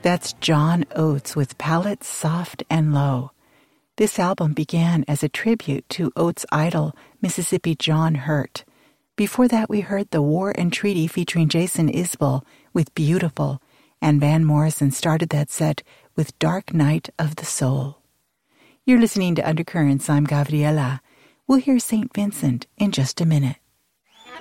That's John Oates with Palates Soft and Low. This album began as a tribute to Oates' idol, Mississippi John Hurt. Before that, we heard The War and Treaty featuring Jason Isbell with Beautiful, and Van Morrison started that set with Dark Night of the Soul. You're listening to Undercurrents. I'm Gabriela. We'll hear St. Vincent in just a minute.